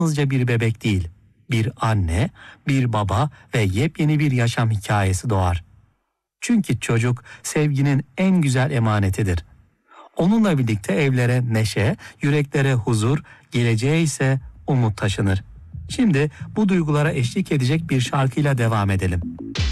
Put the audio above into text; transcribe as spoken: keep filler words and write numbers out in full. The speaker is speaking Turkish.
yalnızca bir bebek değil, bir anne, bir baba ve yepyeni bir yaşam hikayesi doğar. Çünkü çocuk sevginin en güzel emanetidir. Onunla birlikte evlere neşe, yüreklere huzur, geleceğe ise umut taşınır. Şimdi bu duygulara eşlik edecek bir şarkıyla devam edelim.